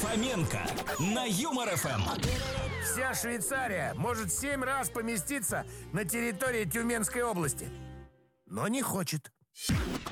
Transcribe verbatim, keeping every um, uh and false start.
Фоменко на Юмор ФМ. Вся Швейцария может семь раз поместиться на территории Тюменской области, но не хочет.